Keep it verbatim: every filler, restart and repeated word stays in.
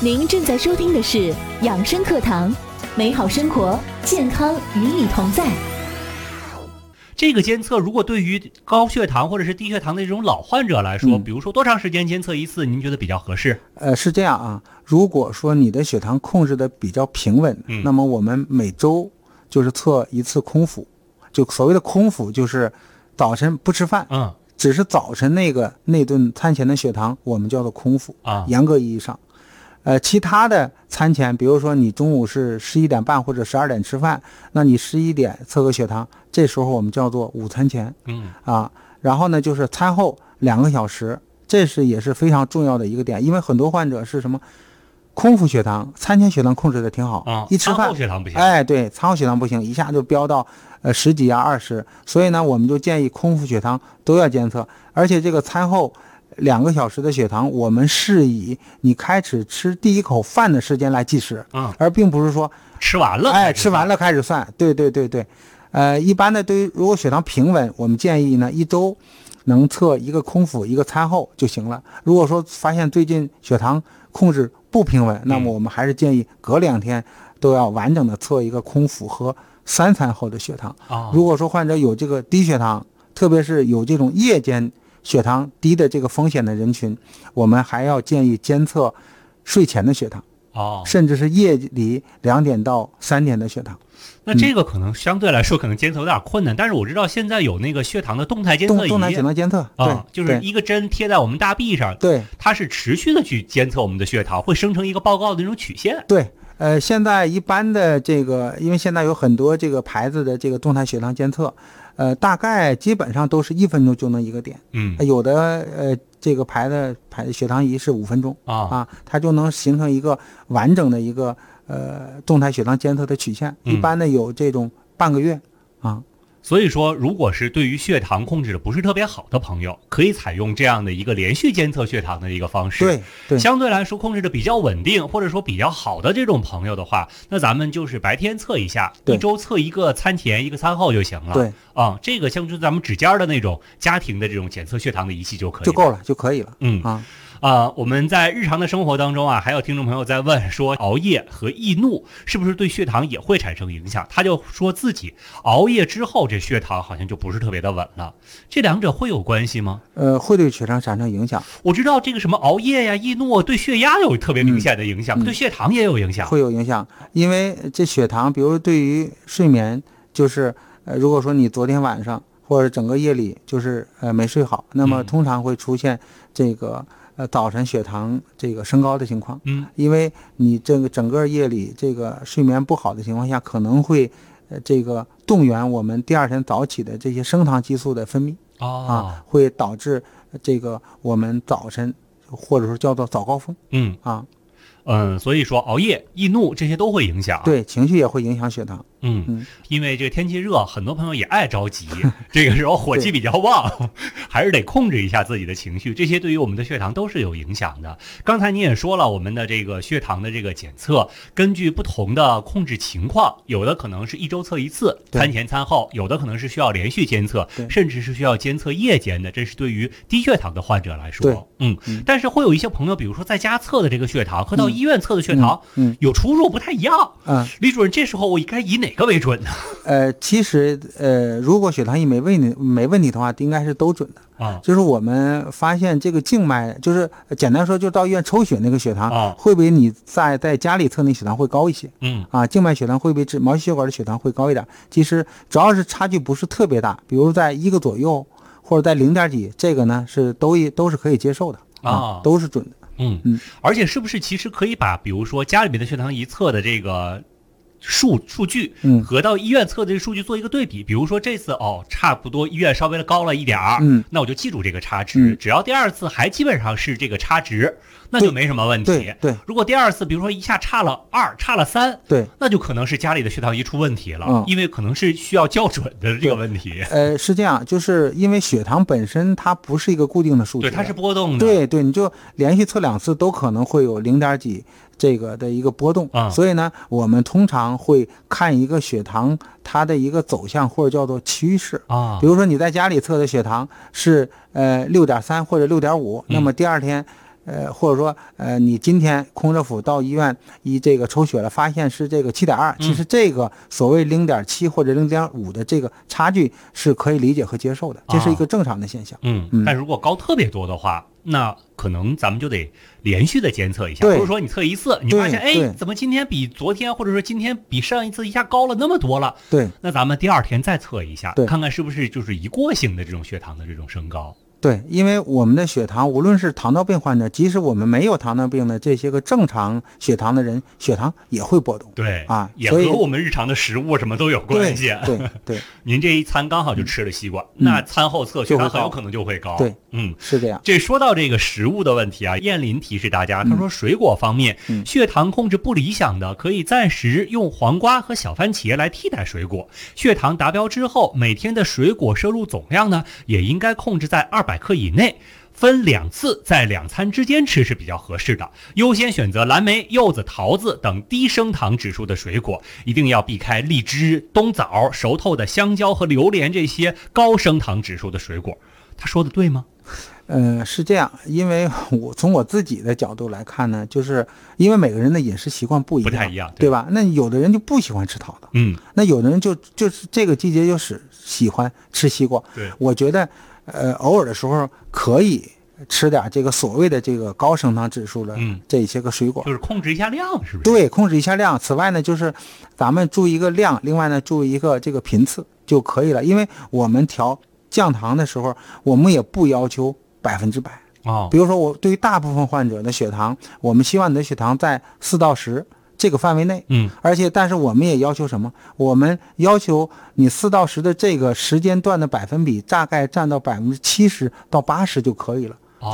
您正在收听的是养生课堂，美好生活，健康与你同在。 这个监测如果对于高血糖或者是低血糖的这种老患者来说、嗯、比如说多长时间监测一次您觉得比较合适？ 呃，是这样啊，如果说你的血糖控制的比较平稳、嗯、那么我们每周就是测一次空腹，就所谓的空腹就是早晨不吃饭，嗯，只是早晨那个那顿餐前的血糖我们叫做空腹啊，严格意义上。呃，其他的餐前，比如说你中午是十一点半或者十二点吃饭，那你十一点测个血糖，这时候我们叫做午餐前，嗯啊，然后呢就是餐后两个小时，这是也是非常重要的一个点，因为很多患者是什么空腹血糖，餐前血糖控制的挺好啊，一吃饭餐后血糖不行， 哎，对，餐后血糖不行，一下就飙到呃十几啊二十，所以呢我们就建议空腹血糖都要监测，而且这个餐后两个小时的血糖，我们是以你开始吃第一口饭的时间来计时，嗯，而并不是说吃完了， 哎，吃完了开始算。对对对对，呃，一般的对于如果血糖平稳，我们建议呢一周能测一个空腹一个餐后就行了。如果说发现最近血糖控制不平稳，那么我们还是建议隔两天都要完整的测一个空腹和三餐后的血糖。哦、如果说患者有这个低血糖，特别是有这种夜间血糖低的这个风险的人群，我们还要建议监测睡前的血糖，哦，甚至是夜里两点到三点的血糖。 那这个可能相对来说可能监测有点困难、嗯、但是我知道现在有那个血糖的动态监测仪， 动态血糖监测，对、 啊，就是一个针贴在我们大臂上， 对， 它是持续的去监测我们的血糖，会生成一个报告的那种曲线。 对，呃，现在一般的这个，因为现在有很多这个牌子的这个动态血糖监测，呃，大概基本上都是一分钟就能一个点，嗯，有的呃这个牌的牌血糖仪是五分钟啊啊，它就能形成一个完整的一个呃动态血糖监测的曲线，一般的有这种半个月啊。 所以说，如果是对于血糖控制的不是特别好的朋友，可以采用这样的一个连续监测血糖的一个方式。 对对， 相对来说控制的比较稳定，或者说比较好的这种朋友的话，那咱们就是白天测一下，一周测一个餐前一个餐后就行了。 对啊、嗯，这个像是咱们指尖的那种家庭的这种检测血糖的仪器就可以了， 就够了，就可以了。 嗯啊。 啊、呃，我们在日常的生活当中啊，还有听众朋友在问说，熬夜和易怒是不是对血糖也会产生影响？他就说自己熬夜之后，这血糖好像就不是特别的稳了。这两者会有关系吗？ 呃，会对血糖产生影响。 我知道这个什么熬夜呀、易怒对血压有特别明显的影响，嗯、对血糖也有影响。 会有影响，因为这血糖，比如对于睡眠，就是呃，如果说你昨天晚上或者整个夜里就是呃没睡好，那么通常会出现这个。呃，早晨血糖这个升高的情况，嗯，因为你这个整个夜里这个睡眠不好的情况下，可能会呃这个动员我们第二天早起的这些升糖激素的分泌，哦、啊，会导致这个我们早晨或者说叫做早高峰， 嗯啊。 嗯，所以说熬夜、易怒这些都会影响， 对，情绪也会影响血糖。 嗯嗯，因为这个天气热，很多朋友也爱着急，这个时候火气比较旺，还是得控制一下自己的情绪，这些对于我们的血糖都是有影响的。刚才你也说了，我们的这个血糖的这个检测，根据不同的控制情况，有的可能是一周测一次，餐前餐后，有的可能是需要连续监测，甚至是需要监测夜间的，这是对于低血糖的患者来说，嗯，嗯但是会有一些朋友，比如说在家测的这个血糖和到医院测的血糖，嗯，嗯有出入不太一样，嗯，李主任，这时候我应该以哪个为准呢？ 呃，其实呃，如果血糖仪没问题没问题的话，应该是都准的啊。就是我们发现这个静脉，就是简单说，就到医院抽血那个血糖啊，会比你在在家里测那血糖会高一些，嗯啊，静脉血糖会比毛细血管的血糖会高一点。其实主要是差距不是特别大，比如在一个左右或者在零点几，这个呢是都都是可以接受的啊，啊都是准的。 嗯嗯，而且是不是其实可以把比如说家里面的血糖仪测的这个数数据和到医院测的这个数据做一个对比，比如说这次哦差不多医院稍微的高了一点儿，嗯，那我就记住这个差值，嗯，只要第二次还基本上是这个差值，那就没什么问题。 对 对, 对， 如果第二次比如说一下差了二，差了三， 对， 那就可能是家里的血糖仪出问题了，嗯，因为可能是需要校准的这个问题。 呃，是这样，就是因为血糖本身它不是一个固定的数值， 对，它是波动的。 对对，你就连续测两次都可能会有零点几。这个的一个波动、嗯、所以呢我们通常会看一个血糖它的一个走向或者叫做趋势啊。比如说你在家里测的血糖是呃 六点三 或者 六点五、嗯、那么第二天呃，或者说呃，你今天空着腹到医院一这个抽血了，发现是这个七点二，其实这个所谓零点七或者零点五的这个差距是可以理解和接受的，这是一个正常的现象。 啊、嗯, 嗯，但如果高特别多的话，那可能咱们就得连续的监测一下，不是说你测一次，你发现哎，怎么今天比昨天或者说今天比上一次一下高了那么多了？ 对， 那咱们第二天再测一下，看看是不是就是一过性的这种血糖的这种升高。 对，因为我们的血糖，无论是糖尿病患者，即使我们没有糖尿病的这些个正常血糖的人，血糖也会波动。 对啊， 也和我们日常的食物什么都有关系。 对 对, 对， 您这一餐刚好就吃了西瓜，嗯、那餐后测血糖很有可能就会高。 对， 嗯， 是这样。 这说到这个食物的问题啊，燕林提示大家，他说水果方面、嗯、血糖控制不理想的，可以暂时用黄瓜和小番茄来替代水果。血糖达标之后，每天的水果摄入总量呢，也应该控制在二百克以内。分两次在两餐之间吃是比较合适的，优先选择蓝莓、柚子、桃子等低升糖指数的水果，一定要避开荔枝、冬枣、熟透的香蕉和榴莲这些高升糖指数的水果。他说的对吗？ 呃，是这样，因为我从我自己的角度来看呢，就是因为每个人的饮食习惯不一样， 不太一样， 对, 对吧？那有的人就不喜欢吃桃子， 嗯， 那有的人就就是这个季节就是喜欢吃西瓜。 对， 我觉得呃，偶尔的时候可以吃点这个所谓的这个高升糖指数的这些个水果， 嗯、就是控制一下量，是不是？ 对，控制一下量。此外呢，就是咱们注意一个量，另外呢，注意一个这个频次就可以了。因为我们调降糖的时候，我们也不要求百分之百哦。 比如说，我对于大部分患者的血糖，我们希望你的血糖在四到十。这个范围内， 嗯， 而且但是我们也要求什么？我们要求你四到十的这个时间段的百分比大概占到百分之七十到八十就可以了。